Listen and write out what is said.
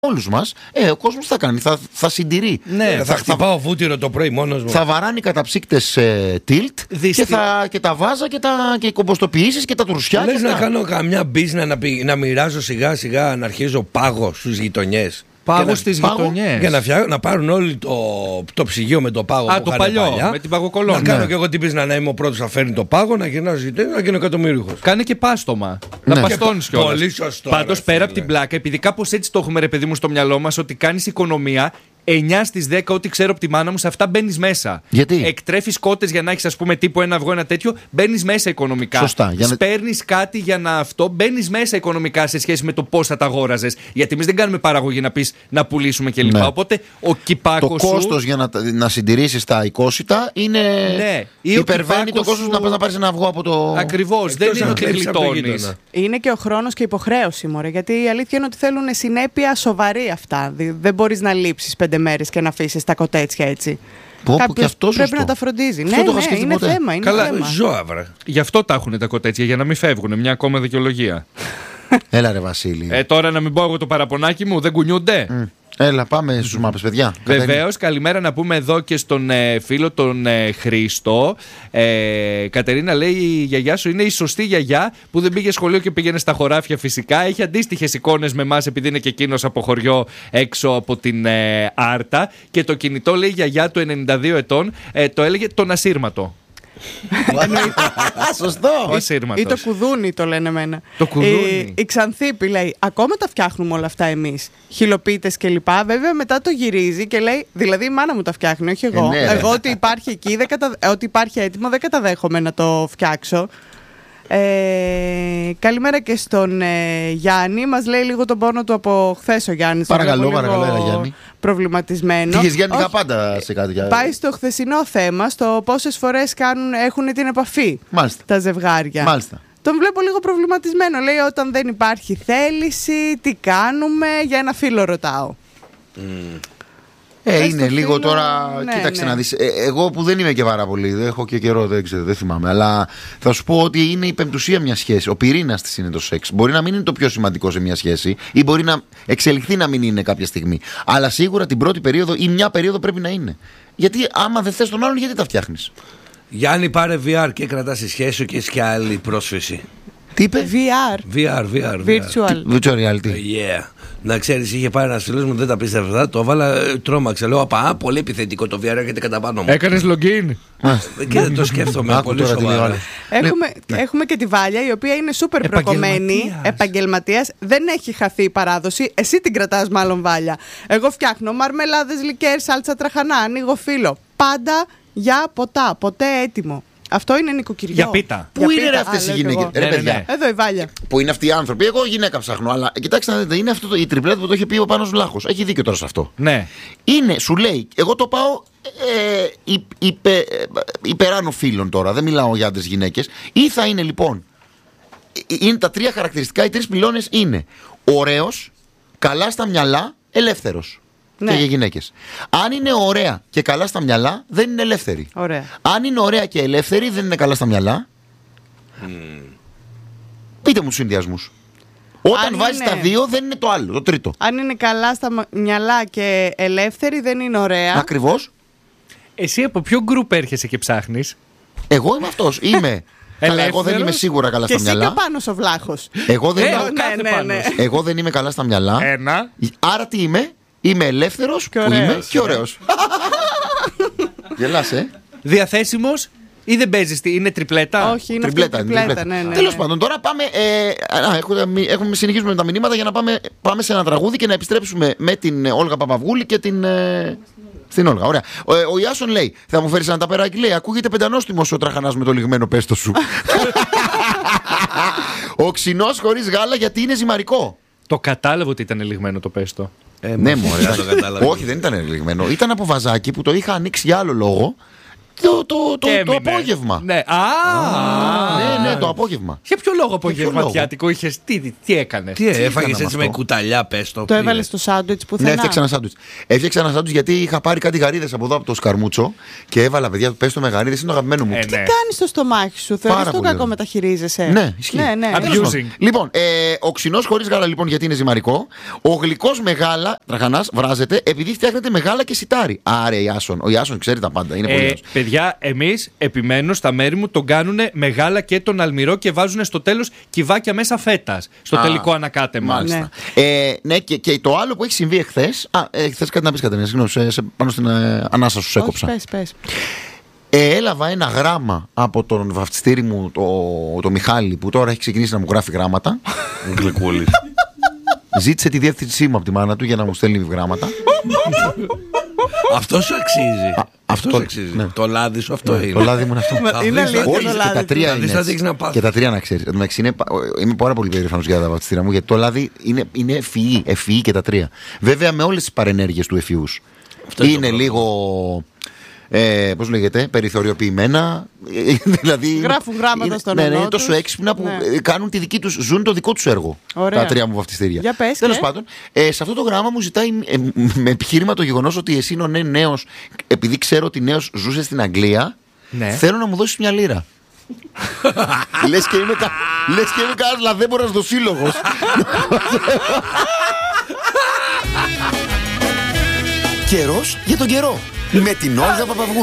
όλους μας, ο κόσμος θα κάνει, θα συντηρεί. Ναι, θα χτυπάω βούτυρο το πρωί μόνος μου. Θα βαράνει καταψύκτες tilt και τα βάζα και οι κομποστοποιήσεις και τα τουρσιά. Λες να κάνω καμιά μπίζνα να μοιράζω σιγά σιγά, να αρχίζω πάγο στους γειτονιές. Πάγο στις γειτονιές. Για να πάρουν όλοι το ψυγείο με το πάγο που το παλιό, παλιά, με την παγοκολόνα. Να κάνω και εγώ την πίσνα να είμαι ο πρώτος να φέρνει το πάγο, να γυρνάω στις γειτονιές, να γίνω εκατομμύριούχος. Κάνε και πάστομα. Να παστώνεις κιόλας. Πολύ σωστό. Πάντως πέρα από την πλάκα, επειδή κάπως έτσι το έχουμε ρε παιδί μου στο μυαλό μας, ότι κάνεις οικονομία. 9 στις 10, ό,τι ξέρω από τη μάνα μου, σε αυτά μπαίνεις μέσα. Γιατί? Εκτρέφεις κότες για να έχεις, ας πούμε, τύπου ένα αυγό, ένα τέτοιο, μπαίνεις μέσα οικονομικά. Σωστά. Παίρνεις κάτι για να αυτό, μπαίνεις μέσα οικονομικά σε σχέση με το πώς θα τα αγόραζες. Γιατί εμείς δεν κάνουμε παραγωγή να πεις να πουλήσουμε κλπ. Ναι. Οπότε ο κυπάκος. Το κόστος για να συντηρήσεις τα οικόσιτα είναι. Ναι. Υπερβαίνει το κόστος να πας να πάρεις ένα αυγό από το. Ακριβώς. Δεν είναι ότι γλιτώνεις. Είναι και ο χρόνος και η υποχρέωση, μωρέ. Γιατί η αλήθεια είναι ότι θέλουν συνέπεια σοβαρή αυτά. Δεν μπορείς να λείψεις 5 μέρες και να αφήσεις τα κοτέτσια έτσι. Και αυτό πρέπει να τα φροντίζει. Ναι, είναι θέμα. Καλά, ζώα, βρε. Γι' αυτό τα έχουν τα κοτέτσια, για να μην φεύγουν. Μια ακόμα δικαιολογία. Έλα ρε Βασίλη. Τώρα να μην πω εγώ το παραπονάκι μου, δεν κουνιούνται. Έλα, πάμε στους μάπες, παιδιά. Βεβαίως, καλημέρα να πούμε εδώ και στον φίλο τον Χρήστο. Κατερίνα λέει: η γιαγιά σου είναι η σωστή γιαγιά που δεν πήγε σχολείο και πήγαινε στα χωράφια φυσικά. Έχει αντίστοιχες εικόνες με εμάς, επειδή είναι και εκείνος από χωριό έξω από την Άρτα. Και το κινητό, λέει, η γιαγιά του 92 ετών, το έλεγε τον ασύρματο. Σωστό. Ή το κουδούνι το λένε εμένα. Το κουδούνι. Η Ξανθήπη λέει: ακόμα τα φτιάχνουμε όλα αυτά εμείς. Χιλοπίτες κλπ. Βέβαια μετά το γυρίζει και λέει: δηλαδή η μάνα μου τα φτιάχνει, όχι εγώ. Εγώ ότι υπάρχει εκεί, ότι υπάρχει έτοιμο, δεν καταδέχομαι να το φτιάξω. Καλημέρα και στον Γιάννη. Μας λέει λίγο τον πόνο του από χθες ο Γιάννης. Παρακαλώ, Γιάννη. Προβληματισμένο. Πήγες Γιάννη πάντα σε κάτι. Πάει στο χθεσινό θέμα, στο πόσες φορές έχουν την επαφή. Μάλιστα. Τα ζευγάρια. Μάλιστα. Τον βλέπω λίγο προβληματισμένο. Λέει: όταν δεν υπάρχει θέληση, τι κάνουμε? Για ένα φίλο ρωτάω. Είναι λίγο τώρα. Ναι, κοίταξε να δεις. Εγώ που δεν είμαι και πάρα πολύ, δεν έχω και καιρό, δεν θυμάμαι. Αλλά θα σου πω ότι είναι η πεμπτουσία μια σχέση. Ο πυρήνας της είναι το σεξ. Μπορεί να μην είναι το πιο σημαντικό σε μια σχέση, ή μπορεί να εξελιχθεί να μην είναι κάποια στιγμή. Αλλά σίγουρα την πρώτη περίοδο ή μια περίοδο πρέπει να είναι. Γιατί άμα δεν θες τον άλλον, γιατί τα φτιάχνεις? Γιάννη, πάρε VR και κρατάς τη σχέση σου και έχει και άλλη πρόσφυση. Τι είπε? VR. Virtual reality. Yeah. Να ξέρεις, είχε πάρει ένας φίλος μου, δεν τα πίστευε αυτά, το έβαλα, τρόμαξε. Λέω: απα, πολύ επιθετικό το VR, έρχεται κατά πάνω μου. Έκανες login? Και δεν το σκέφτομαι πολύ σοβαρά. Έχουμε και τη Βάλια, η οποία είναι σούπερ προκομμένη, επαγγελματίας. Δεν έχει χαθεί η παράδοση. Εσύ την κρατάς μάλλον, Βάλια. Εγώ φτιάχνω μαρμελάδες, λικέρ, σάλτσα τραχανά, ανοίγω φύλλο. Πάντα για ποτά, ποτέ έτοιμο. Αυτό είναι νοικοκυριό. Για πίτα. Πού είναι αυτές οι γυναίκες? Ναι. Εδώ η Βάλια. Πού είναι αυτοί οι άνθρωποι? Εγώ γυναίκα ψάχνω. Αλλά κοιτάξτε να δείτε, είναι αυτό η τριπλέτα που το είχε πει ο Πάνος Βλάχος. Έχει δίκιο τώρα σε αυτό. Ναι. Είναι, σου λέει, εγώ το πάω υπεράνω φίλων τώρα. Δεν μιλάω για άντρες γυναίκες. Ή θα είναι λοιπόν. Είναι τα τρία χαρακτηριστικά, οι τρεις πυλώνες είναι ωραίος, καλά στα μυαλά, ελεύθερος. Ναι. Και για γυναίκες. Αν είναι ωραία και καλά στα μυαλά, δεν είναι ελεύθερη. Ωραία. Αν είναι ωραία και ελεύθερη, δεν είναι καλά στα μυαλά. Πείτε μου τους συνδυασμούς. Όταν βάζεις τα δύο, δεν είναι το άλλο, το τρίτο. Αν είναι καλά στα μυαλά και ελεύθερη, δεν είναι ωραία. Ακριβώς. Εσύ από ποιο γκρουπ έρχεσαι και ψάχνεις? Εγώ είμαι αυτός. Είμαι. Αλλά εγώ δεν είμαι σίγουρα καλά στα μυαλά. Και εσύ Καπάνος ο Βλάχος. Εγώ δεν είμαι καλά στα μυαλά. Άρα τι είμαι? Είμαι ελεύθερος και ωραίος. Γελάς, Διαθέσιμος ή δεν παίζεις? Είναι τριπλέτα? Όχι, είναι τριπλέτα. Ναι. Τέλος πάντων, τώρα πάμε. Συνεχίζουμε με τα μηνύματα για να πάμε σε ένα τραγούδι και να επιστρέψουμε με την Όλγα Παπαυγούλη και στην Όλγα. Ωραία. Ο Ιάσον λέει: θα μου φέρεις ένα ταπεράκι? Λέει: ακούγεται πεντανόστιμος ο τραχανάς με το λιγμένο πέστο σου. Ο ξινός χωρίς γάλα γιατί είναι ζυμαρικό. Το κατάλαβα ότι ήταν λιγμένο το πέστο. Ναι, μωρέ. Όχι, δεν ήταν ελεγμένο. Ήταν από βαζάκι που το είχα ανοίξει για άλλο λόγο. Το απόγευμα. Ναι, ναι, το απόγευμα. Για ποιο λόγο απογευματιάτικο είχες, τι έκανες? Τι έφαγες έτσι με κουταλιά, πες το. Το έβαλες στο σάντουιτς που Ναι, έφτιαξα ένα σάντουιτς. Έφτιαξα ένα σάντουιτς γιατί είχα πάρει κάτι γαρίδες από εδώ από το σκαρμούτσο και έβαλα, παιδιά, πες το με γαρίδες, είναι το αγαπημένο μου. Τι κάνεις στο στομάχι σου, θεωρείς το κακό μεταχειρίζεσαι? Ναι, ισχύει. Ναι. Abusing. Λοιπόν, ο ξινός χωρίς γάλα λοιπόν γιατί είναι ζυμαρικό. Ο γλυκός με γάλα, τραχανάς, βράζεται επειδή φτιάχνεται με γάλα και σιτάρι. Άρα ο Ιάσον ξέρει τα πάντα. Είναι πολύ παιδιά, εμείς επιμένω στα μέρη μου τον κάνουν με γάλα και τον αλμυρό και βάζουν στο τέλος κυβάκια μέσα φέτας. Στο τελικό ανακάτεμα. Μάλιστα. Ναι, και το άλλο που έχει συμβεί εχθές. Εχθές κάτι να πεις, Κατερίνα, συγγνώμη, πάνω στην ανάσα σου έκοψα. Πες. Έλαβα ένα γράμμα από τον βαφτιστήρι μου, το Μιχάλη, που τώρα έχει ξεκινήσει να μου γράφει γράμματα. Γλυκούλης. Ζήτησε τη διεύθυνσή μου από τη μάνα του για να μου στέλνει γράμματα. Αυτό σου αξίζει. Αυτό σου αξίζει. Ναι. Το λάδι σου αυτό είναι. Το λάδι μου είναι αυτό. Είναι αλήθεια Όχι, το και λάδι. τα τρία είναι. Και τα τρία να ξέρεις. Είμαι πάρα πολύ περήφανος για τα βαφτιστήρια μου, γιατί το λάδι είναι ευφυή και τα τρία. Βέβαια με όλες τις παρενέργειες του εφιούς. Είναι λίγο. Πώς λέγεται, περιθωριοποιημένα. Δηλαδή, γράφουν γράμματα στον ονό τους. Είναι τόσο έξυπνα που κάνουν ζουν το δικό τους έργο. Ωραία. Τα τρία μου βαφτιστήρια. Για πες. Τέλος πάντων, σε αυτό το γράμμα μου ζητάει με επιχείρημα το γεγονός ότι εσύ είναι ο νέος, επειδή ξέρω ότι νέος ζούσε στην Αγγλία, θέλω να μου δώσεις μια λίρα. Λες και είμαι κανένας λαδέμπορας δοσύλλογος. Καιρός για τον καιρό. Με την Όλγα Παπαυγού.